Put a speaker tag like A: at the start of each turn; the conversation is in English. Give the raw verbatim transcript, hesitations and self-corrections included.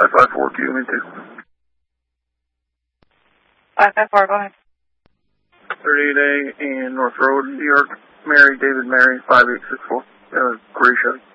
A: five five four, Q M two.
B: five five four, go ahead.
A: thirty-eight A in North Road, New York. Mary, David, Mary, five eight six four. Uh, gray Chevy.